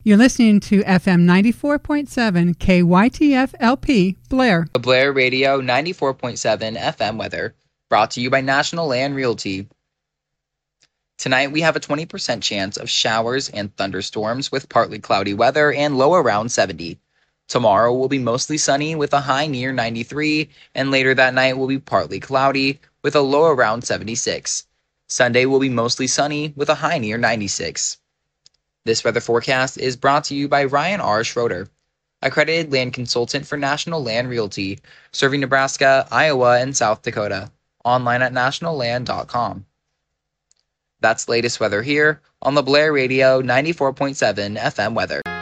You're listening to FM 94.7 KYTF LP, Blair. The Blair Radio 94.7 FM weather, brought to you by National Land Realty. Tonight we have a 20% chance of showers and thunderstorms with partly cloudy weather and low around 70. Tomorrow will be mostly sunny with a high near 93, and later that night will be partly cloudy with a low around 76. Sunday will be mostly sunny with a high near 96. This weather forecast is brought to you by Ryan R. Schroeder, accredited land consultant for National Land Realty, serving Nebraska, Iowa, and South Dakota. Online at nationalland.com. That's latest weather here on the Blair Radio 94.7 FM weather.